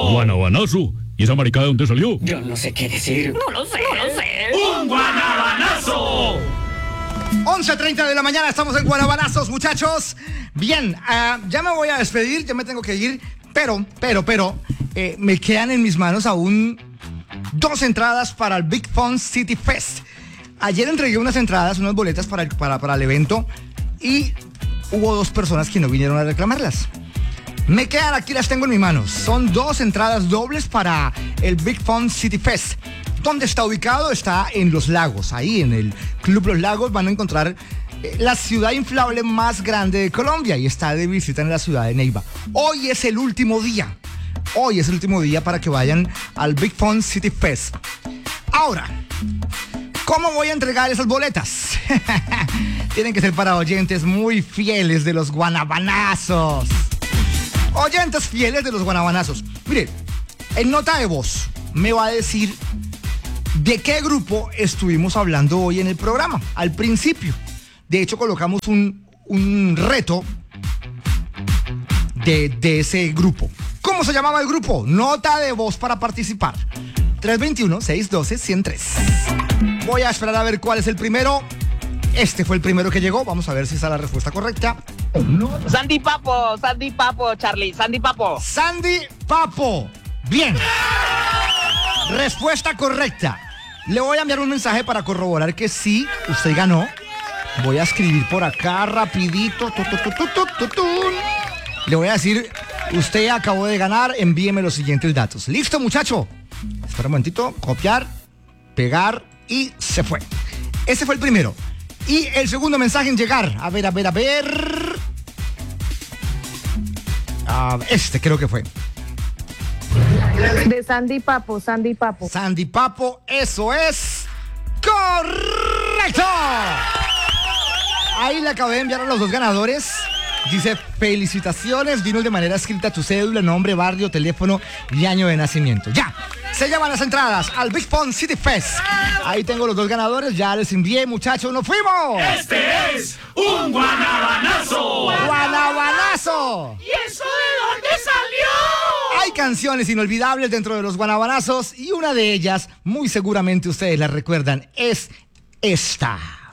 Guanabanazo. ¿Y esa maricada de dónde salió? Yo no sé qué decir. No lo sé. ¡Un guanabanazo! 11:30 de la mañana, estamos en Guanabanazos, muchachos. Bien, ya me voy a despedir, ya me tengo que ir, pero, me quedan en mis manos aún 2 entradas para el Big Fun City Fest. Ayer entregué unas entradas, unas boletas para el evento y hubo 2 personas que no vinieron a reclamarlas. Me quedan, aquí las tengo en mis manos. Son 2 entradas dobles para el Big Fun City Fest. ¿Dónde está ubicado? Está en Los Lagos. Ahí en el Club Los Lagos van a encontrar la ciudad inflable más grande de Colombia y está de visita en la ciudad de Neiva. Hoy es el último día. Hoy es el último día para que vayan al Big Fun City Fest. Ahora, ¿cómo voy a entregar esas boletas? Tienen que ser para oyentes muy fieles de los Guanabanazos. Oyentes fieles de los Guanabanazos. Mire, en nota de voz me va a decir de qué grupo estuvimos hablando hoy en el programa, al principio. De hecho, colocamos un reto de ese grupo. ¿Cómo se llamaba el grupo? Nota de voz para participar. 321-612-103. Voy a esperar a ver cuál es el primero. Este fue el primero que llegó. Vamos a ver si está la respuesta correcta. Sandy Papo, Charlie, Sandy Papo. Sandy Papo. Bien. Respuesta correcta. Le voy a enviar un mensaje para corroborar que sí, usted ganó. Voy a escribir por acá rapidito. Le voy a decir, usted acabó de ganar, envíeme los siguientes datos. ¿Listo, muchacho? Espera un momentito, copiar, pegar y se fue. Ese fue el primero. Y el segundo mensaje en llegar. A ver. Este creo que fue. De Sandy Papo. Sandy Papo, eso es correcto. Ahí le acabé de enviar a los 2 ganadores. Dice, felicitaciones, dinos de manera escrita tu cédula, nombre, barrio, teléfono y año de nacimiento. Ya, se llevan las entradas al Big Fun City Fest. Ahí tengo los 2 ganadores, ya les envié, muchachos, ¡nos fuimos! ¡Este es un guanabanazo! ¡Guanabanazo! ¿Y eso de dónde salió? Hay canciones inolvidables dentro de los Guanabanazos y una de ellas, muy seguramente ustedes la recuerdan, es esta.